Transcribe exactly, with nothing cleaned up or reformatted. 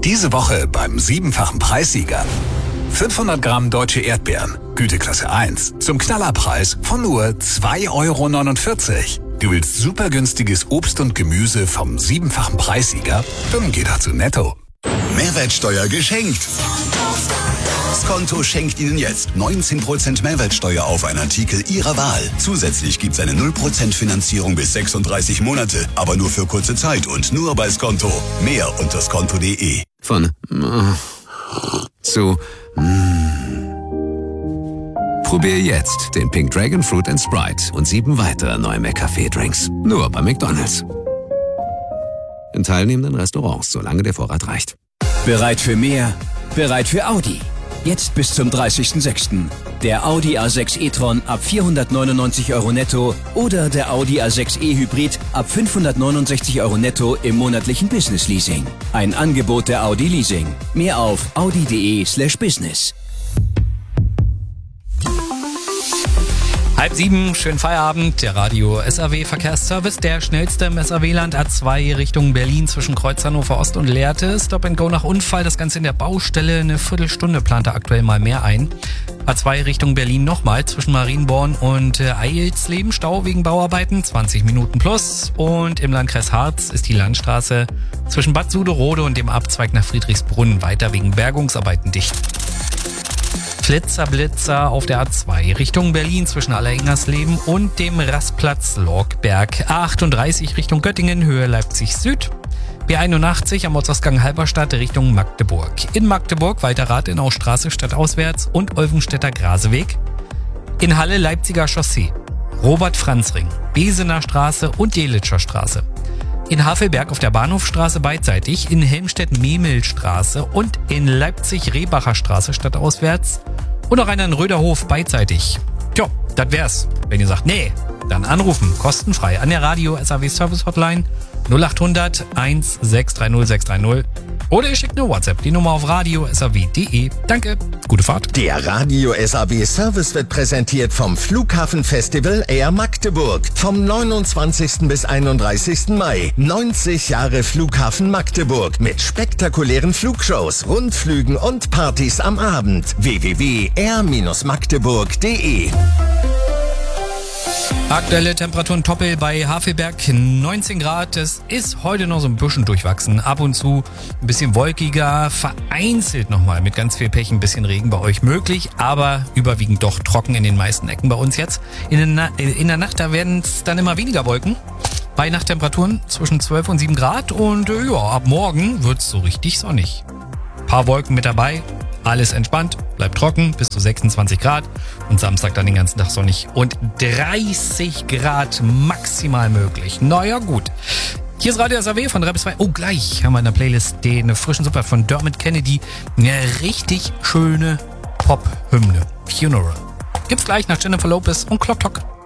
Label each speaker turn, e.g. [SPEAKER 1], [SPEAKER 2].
[SPEAKER 1] Diese Woche beim siebenfachen Preissieger. fünfhundert Gramm deutsche Erdbeeren, Güteklasse eins, zum Knallerpreis von nur zwei Euro neunundvierzig. Du willst super günstiges Obst und Gemüse vom siebenfachen Preissieger? Dann geh doch zu Netto.
[SPEAKER 2] Mehrwertsteuer geschenkt. Skonto schenkt Ihnen jetzt neunzehn Prozent Mehrwertsteuer auf einen Artikel Ihrer Wahl. Zusätzlich gibt's eine null Prozent Finanzierung bis sechsunddreißig Monate, aber nur für kurze Zeit und nur bei Skonto. Mehr unter skonto punkt de.
[SPEAKER 3] Von äh, zu mm. Probier jetzt den Pink Dragon Fruit and Sprite und sieben weitere neue McCafé-Drinks. Nur bei McDonald's. In teilnehmenden Restaurants, solange der Vorrat reicht.
[SPEAKER 4] Bereit für mehr? Bereit für Audi. Jetzt bis zum dreißigsten sechsten Der Audi A sechs e-tron ab vierhundertneunundneunzig Euro netto oder der Audi A sechs e Hybrid ab fünfhundertneunundsechzig Euro netto im monatlichen Business Leasing. Ein Angebot der Audi Leasing. Mehr auf audi punkt de slash business.
[SPEAKER 5] Halb sieben, schönen Feierabend. Der Radio S A W Verkehrsservice, der schnellste im S A W-Land. A zwei Richtung Berlin zwischen Kreuz Hannover Ost und Lehrte. Stop and Go nach Unfall, das Ganze in der Baustelle. Eine Viertelstunde plant er aktuell mal mehr ein. A zwei Richtung Berlin nochmal zwischen Marienborn und äh, Eilsleben. Stau wegen Bauarbeiten, zwanzig Minuten plus. Und im Landkreis Harz ist die Landstraße zwischen Bad Suderode und dem Abzweig nach Friedrichsbrunn weiter wegen Bergungsarbeiten dicht. Flitzer, Blitzer auf der A zwei Richtung Berlin zwischen Allerengersleben und dem Rastplatz Lorgberg. A achtunddreißig Richtung Göttingen, Höhe Leipzig Süd. B einundachtzig am Ortsausgang Halberstadt Richtung Magdeburg. In Magdeburg weiter Rathenausstraße stadtauswärts und Olvenstädter Graseweg. In Halle Leipziger Chaussee, Robert-Franz-Ring, Besener Straße und Delitscher Straße. In Havelberg auf der Bahnhofstraße beidseitig, in Helmstedt-Memel-Straße und in Leipzig-Rebacher Straße stadtauswärts und auch einer in Röderhof beidseitig. Tja, das wär's. Wenn ihr sagt, nee, dann anrufen, kostenfrei an der Radio S A W Service Hotline null acht hundert eins sechs drei null sechs drei null oder ihr schickt eine WhatsApp, die Nummer auf radio punkt s a w punkt de. Danke, gute Fahrt.
[SPEAKER 6] Der Radio S A W Service wird präsentiert vom Flughafenfestival Air Magdeburg. Vom neunundzwanzigsten bis einunddreißigsten Mai. neunzig Jahre Flughafen Magdeburg mit spektakulären Flugshows, Rundflügen und Partys am Abend. w w w punkt air magdeburg punkt de.
[SPEAKER 5] Aktuelle Temperaturen Toppel bei Havelberg neunzehn Grad. Es ist heute noch so ein bisschen durchwachsen. Ab und zu ein bisschen wolkiger, vereinzelt nochmal mit ganz viel Pech ein bisschen Regen bei euch möglich, aber überwiegend doch trocken in den meisten Ecken bei uns jetzt. In der, Na- in der Nacht, da werden es dann immer weniger Wolken. Bei Nachttemperaturen zwischen zwölf und sieben Grad und äh, ja, ab morgen wird es so richtig sonnig. Paar Wolken mit dabei. Alles entspannt, bleibt trocken, bis zu sechsundzwanzig Grad und Samstag dann den ganzen Tag sonnig und dreißig Grad maximal möglich. Naja, gut. Hier ist Radio S A W von drei bis zwei. Oh, gleich haben wir in der Playlist den frischen Super von Dermot Kennedy. Eine richtig schöne Pop-Hymne. Funeral. Gibt's gleich nach Jennifer Lopez und Clock Talk.